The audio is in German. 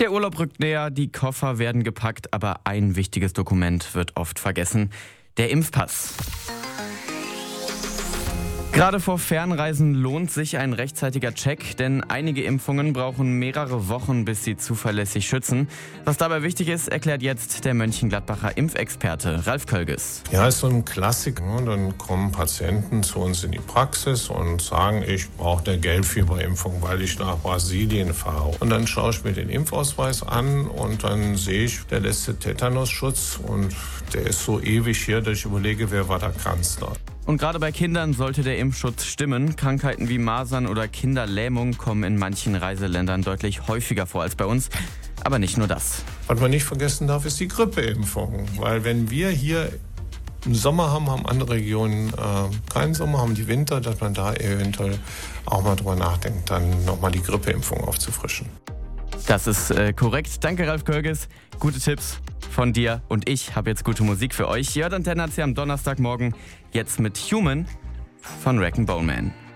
Der Urlaub rückt näher, die Koffer werden gepackt, aber ein wichtiges Dokument wird oft vergessen: der Impfpass. Gerade vor Fernreisen lohnt sich ein rechtzeitiger Check, denn einige Impfungen brauchen mehrere Wochen, bis sie zuverlässig schützen. Was dabei wichtig ist, erklärt jetzt der Mönchengladbacher Impfexperte Ralf Kölges. Ja, ist so ein Klassiker. Dann kommen Patienten zu uns in die Praxis und sagen, ich brauche eine Gelbfieberimpfung, weil ich nach Brasilien fahre. Und dann schaue ich mir den Impfausweis an und dann sehe ich, der letzte Tetanusschutz, und der ist so ewig hier, dass ich überlege, wer war der Kanzler. Und gerade bei Kindern sollte der Impfschutz stimmen. Krankheiten wie Masern oder Kinderlähmung kommen in manchen Reiseländern deutlich häufiger vor als bei uns. Aber nicht nur das. Was man nicht vergessen darf, ist die Grippeimpfung. Weil wenn wir hier im Sommer haben andere Regionen keinen Sommer, haben die Winter, dass man da eventuell auch mal drüber nachdenkt, dann nochmal die Grippeimpfung aufzufrischen. Das ist korrekt. Danke, Ralf Kölges. Gute Tipps von dir, und ich habe jetzt gute Musik für euch. Jörg Antenne hat sie am Donnerstagmorgen jetzt mit Human von Wreck 'n Bone Man.